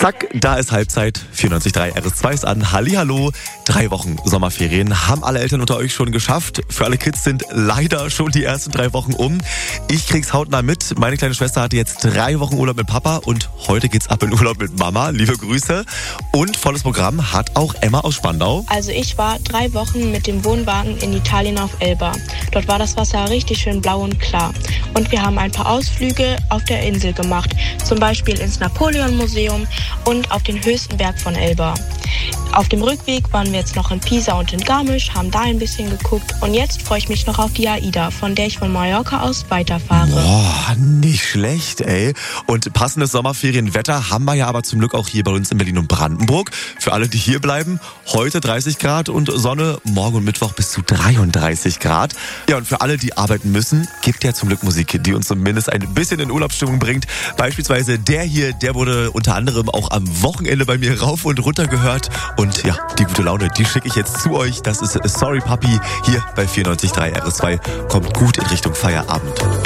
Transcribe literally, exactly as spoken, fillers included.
Zack, da ist Halbzeit. vierundneunzig Komma drei R S zwei ist an. Hallihallo. Drei Wochen Sommerferien haben alle Eltern unter euch schon geschafft. Für alle Kids sind leider schon die ersten drei Wochen um. Ich krieg's hautnah mit. Meine kleine Schwester hatte jetzt drei Wochen Urlaub mit Papa und heute geht's ab in Urlaub mit Mama. Liebe Grüße. Und volles Programm hat auch Emma aus Spandau. Also ich war drei Wochen mit dem Wohnwagen in Italien auf Elba. Dort war das Wasser richtig schön blau und klar. Und wir haben ein paar Ausflüge auf der Insel gemacht. Zum Beispiel ins Napoleon-Museum und auf den höchsten Berg von Elba. Auf dem Rückweg waren wir jetzt noch in Pisa und in Garmisch, haben da ein bisschen geguckt. Und jetzt freue ich mich noch auf die AIDA, von der ich von Mallorca aus weiterfahre. Boah, nicht schlecht, ey. Und passendes Sommerferienwetter haben wir ja aber zum Glück auch hier bei uns in Berlin und Brandenburg. Für alle, die hier bleiben, heute dreißig Grad und Sonne, morgen und Mittwoch bis zu dreiunddreißig Grad. Ja, und für alle, die arbeiten müssen, gibt ja zum Glück Musik, die uns zumindest ein bisschen in Urlaubsstimmung bringt. Beispielsweise der hier, der wurde unter anderem auch am Wochenende bei mir rauf und runter gehört. Und ja, die gute Laune, die schicke ich jetzt zu euch. Das ist Sorry Papi hier bei vierundneunzig Komma drei R S zwei. Kommt gut in Richtung Feierabend.